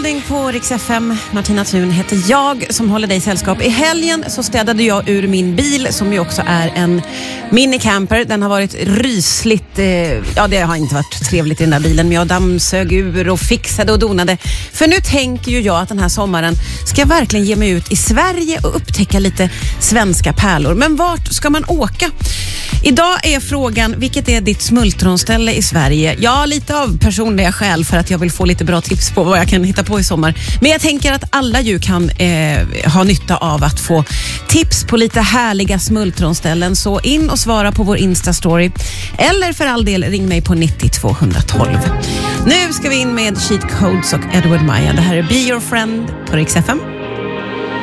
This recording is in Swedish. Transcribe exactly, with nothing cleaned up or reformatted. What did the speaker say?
Morning på Rix F M. Martina Thun heter jag som håller dig sällskap. I helgen så städade jag ur min bil som ju också är en minicamper. Den har varit rysligt, eh, ja det har inte varit trevligt i den där bilen, men jag dammsög ur och fixade och donade. För nu tänker ju jag att den här sommaren ska jag verkligen ge mig ut i Sverige och upptäcka lite svenska pärlor. Men vart ska man åka? Idag är frågan, vilket är ditt smultronställe i Sverige? Ja, lite av personliga skäl för att jag vill få lite bra tips på vad jag kan hitta på i sommar. Men jag tänker att alla ju kan eh, ha nytta av att få tips på lite härliga smultronställen. Så in och svara på vår Insta-story. Eller för all del, ring mig på nittio två tolv. Nu ska vi in med Cheat Codes och Edward Maya. Det här är Be Your Friend på Rix F M.